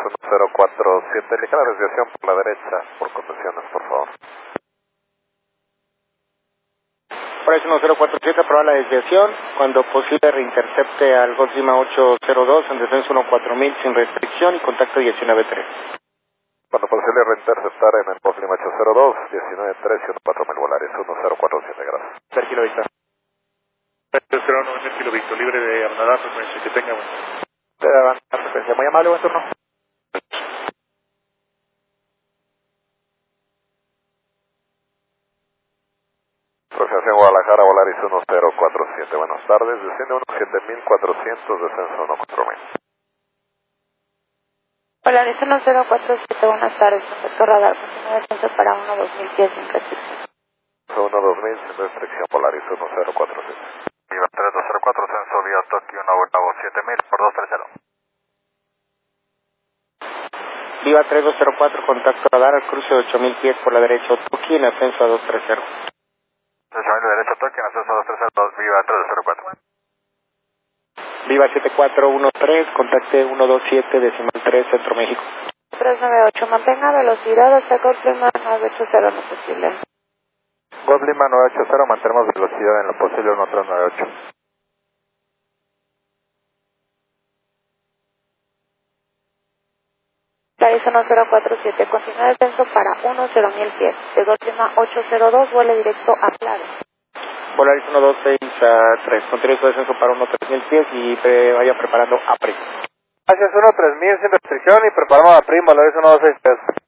1047, ligera desviación por la derecha, por condiciones, por favor. Polaris 1047, aprobar la desviación, cuando posible reintercepte al Gulf Lima 802 en descenso 14000 sin restricción y contacto 193. Cuando posible reinterceptar en el Gulf Lima 802, 193 y 14000 Volaris 1047, gracias. Sergio Victor. 09 Kilo Victor, libre de abandonar frecuencia, que tenga buen turno. De abandonar frecuencia, muy amable, buen turno. Aproximación Guadalajara, Volaris 1047, buenas tardes, desciende 17400, descenso 14000. Polaris 1047, buenas tardes, contacto radar, continúa descenso para 12000 pies sin restricción. 12000 sin restricción, Polaris 1047. Viva 3204, censo vía Tokio, Bravo 7000 por 230. Viva 3204, contacto radar al cruce de 8000 pies por la derecha, Tokio en ascenso a 230. 8000 de derecha, Tokio, en ascenso a 230, Viva 3204. Viva 7413, contacte 127, decimal 3, Centro México. 398, mantenga velocidad hasta Gulf Lima 980 en lo posible. Gulf Lima 980, mantenemos velocidad en lo posible 1398. Polaris 1047, continúa descenso para 10.000 pies. De Gulf Lima 802, vuele directo a Claro. Polaris 126-3, continúe su descenso para 13000 pies y vaya preparando APRI. Gracias, 13000 sin restricción y preparamos a PRIM, Volaris 126-3.